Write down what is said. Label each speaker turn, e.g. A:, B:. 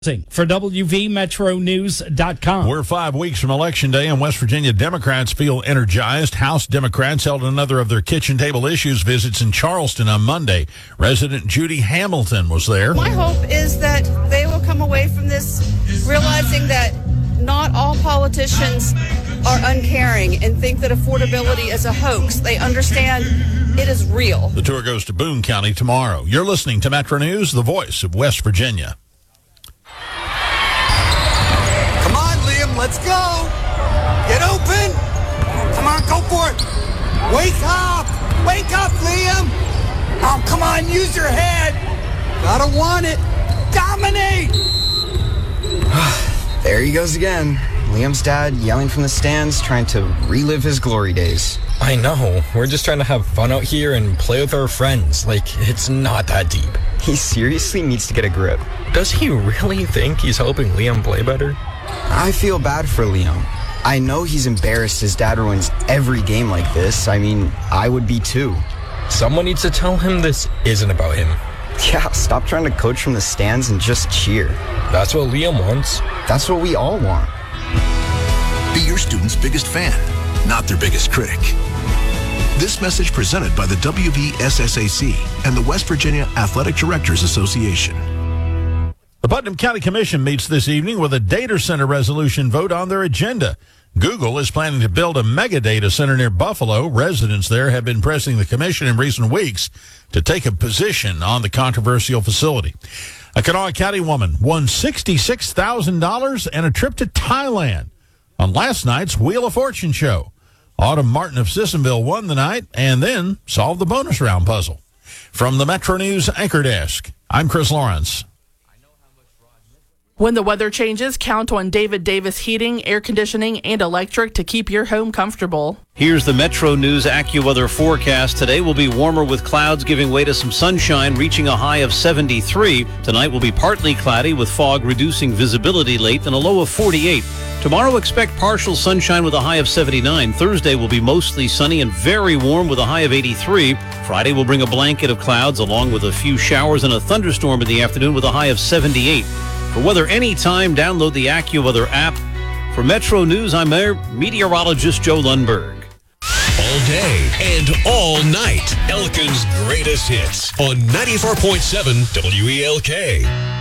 A: For WVMetroNews.com.
B: We're 5 weeks from Election Day, and West Virginia Democrats feel energized. House Democrats held another of their kitchen table issues visits in Charleston on Monday. Resident Judy Hamilton was there.
C: My hope is that they will come away from this realizing that not all politicians are uncaring and think that affordability is a hoax. They understand it is real.
B: The tour goes to Boone County tomorrow. You're listening to Metro News, the voice of West Virginia.
D: Let's go. Get open. Come on, go for it. Wake up. Wake up, Liam. Oh, come on, use your head. Gotta want it. Dominate.
E: There he goes again. Liam's dad yelling from the stands, trying to relive his glory days.
F: I know. We're just trying to have fun out here and play with our friends. Like, it's not that deep.
E: He seriously needs to get a grip.
F: Does he really think he's helping Liam play better?
E: I feel bad for Liam. I know he's embarrassed his dad ruins every game like this. I mean, I would be too.
F: Someone needs to tell him this isn't about him.
E: Yeah, stop trying to coach from the stands and just cheer.
F: That's what Liam wants.
E: That's what we all want.
G: Be your student's biggest fan, not their biggest critic. This message presented by the WVSSAC and the West Virginia Athletic Directors Association.
B: The Putnam County Commission meets this evening with a data center resolution vote on their agenda. Google is planning to build a mega data center near Buffalo. Residents there have been pressing the commission in recent weeks to take a position on the controversial facility. A Kanawha County woman won $66,000 and a trip to Thailand on last night's Wheel of Fortune show. Autumn Martin of Sissonville won the night and then solved the bonus round puzzle. From the Metro News Anchor Desk, I'm Chris Lawrence.
H: When the weather changes, count on David Davis Heating, Air Conditioning, and Electric to keep your home comfortable.
I: Here's the Metro News AccuWeather forecast. Today will be warmer with clouds giving way to some sunshine, reaching a high of 73. Tonight will be partly cloudy with fog reducing visibility late and a low of 48. Tomorrow expect partial sunshine with a high of 79. Thursday will be mostly sunny and very warm with a high of 83. Friday will bring a blanket of clouds along with a few showers and a thunderstorm in the afternoon with a high of 78. For weather anytime, download the AccuWeather app. For Metro News, I'm meteorologist Joe Lundberg.
J: All day and all night, Elkin's greatest hits on 94.7 WELK.